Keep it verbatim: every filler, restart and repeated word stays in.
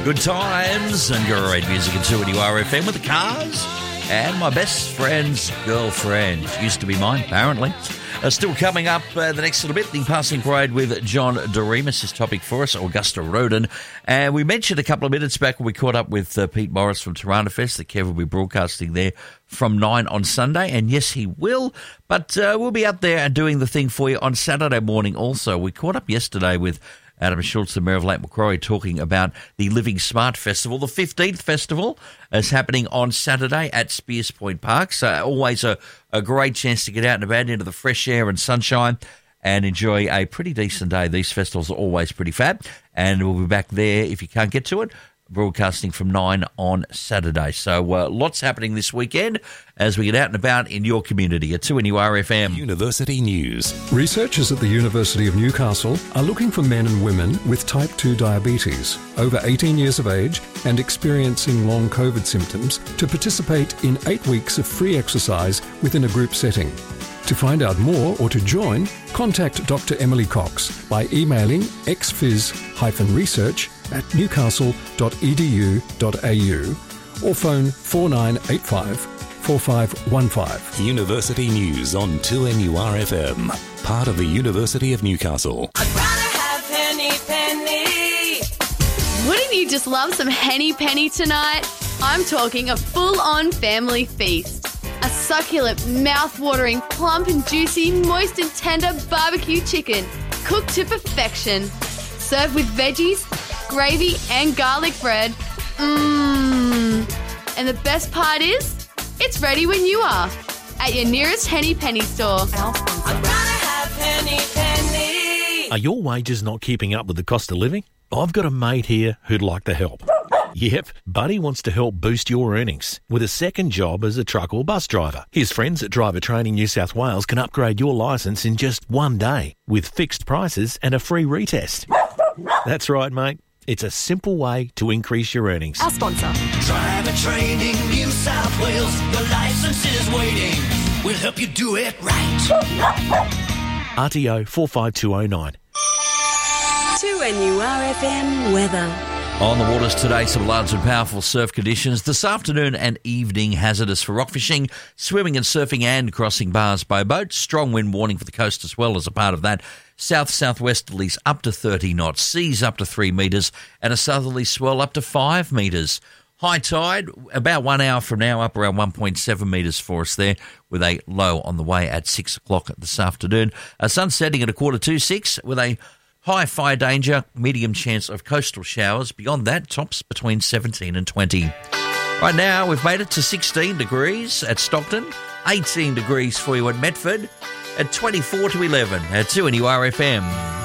Good times and great music at two N U R F M with the Cars and my best friend's girlfriend. She used to be mine, apparently. Uh, still coming up uh, the next little bit, the passing parade with John Doremus is topic for us, Augusta Roden. And we mentioned a couple of minutes back when we caught up with uh, Pete Morris from Tarana Fest that Kev will be broadcasting there from nine on Sunday. And yes, he will. But uh, we'll be out there and doing the thing for you on Saturday morning also. We caught up yesterday with Adam Schultz, the Mayor of Lake Macquarie, talking about the Living Smart Festival. The fifteenth festival is happening on Saturday at Spears Point Park. So always a, a great chance to get out and about into the fresh air and sunshine and enjoy a pretty decent day. These festivals are always pretty fab. And we'll be back there if you can't get to it, broadcasting from nine on Saturday. So uh, lots happening this weekend as we get out and about in your community at two N U R F M. University News. Researchers at the University of Newcastle are looking for men and women with type two diabetes, over eighteen years of age and experiencing long COVID symptoms to participate in eight weeks of free exercise within a group setting. To find out more or to join, contact Doctor Emily Cox by emailing x phys research at newcastle dot e d u dot a u or phone four nine eight five, four five one five. University News on two N U R F M, part of the University of Newcastle. I'd rather have Henny Penny. Wouldn't you just love some Henny Penny tonight? I'm talking a full-on family feast. A succulent, mouth-watering, plump and juicy, moist and tender barbecue chicken, cooked to perfection. Served with veggies, gravy and garlic bread. Mmm. And the best part is, it's ready when you are. At your nearest Henny Penny store. I'd rather have Henny Penny. Are your wages not keeping up with the cost of living? I've got a mate here who'd like to help. Yep, Buddy wants to help boost your earnings with a second job as a truck or bus driver. His friends at Driver Training New South Wales can upgrade your licence in just one day with fixed prices and a free retest. That's right, mate. It's a simple way to increase your earnings. Our sponsor. Driver Training New South Wales. Your licence is waiting. We'll help you do it right. R T O four five two oh nine. two N U R F M weather. On the waters today, some large and powerful surf conditions. This afternoon and evening, hazardous for rock fishing, swimming and surfing and crossing bars by boat. Strong wind warning for the coast as well as a part of that. South-southwesterlies up to thirty knots, seas up to three metres, and a southerly swell up to five metres. High tide, about one hour from now, up around one point seven metres for us there, with a low on the way at six o'clock this afternoon. A sun setting at a quarter to six, with a high fire danger, medium chance of coastal showers. Beyond that, tops between seventeen and twenty. Right now, we've made it to sixteen degrees at Stockton, eighteen degrees for you at Medford, at twenty-four to eleven at two N U R F M.